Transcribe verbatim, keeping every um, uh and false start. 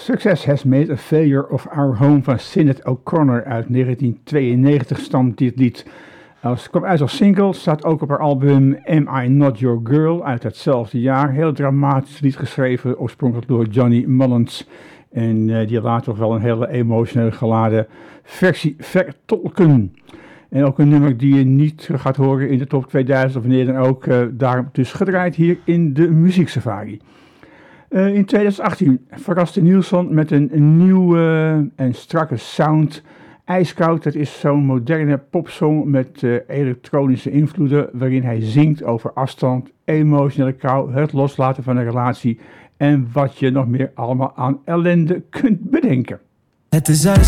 Success Has Made a Failure of Our Home van Sinead O'Connor uit negentien tweeënnegentig stamt dit lied. Het kwam uit als single, staat ook op haar album Am I Not Your Girl uit hetzelfde jaar. Heel dramatisch lied geschreven, oorspronkelijk door Johnny Mullins. En uh, die later toch wel een hele emotioneel geladen versie vertolken. En ook een nummer die je niet gaat horen in de top tweeduizend of wanneer dan ook. Uh, daarom dus gedraaid hier in de Muziek Safari. Uh, in twintig achttien verraste Nilsson met een, een nieuwe en strakke sound. IJskoud, dat is zo'n moderne popsong met uh, elektronische invloeden waarin hij zingt over afstand, emotionele kou, het loslaten van een relatie en wat je nog meer allemaal aan ellende kunt bedenken. Het is